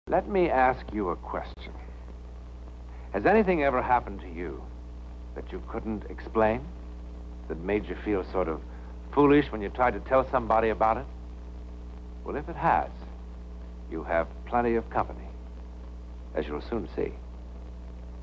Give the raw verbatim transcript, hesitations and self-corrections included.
Let me ask you a question. Has anything ever happened to you that you couldn't explain? That made you feel sort of foolish when you tried to tell somebody about it? Well, if it has, you have plenty of company, as you'll soon see.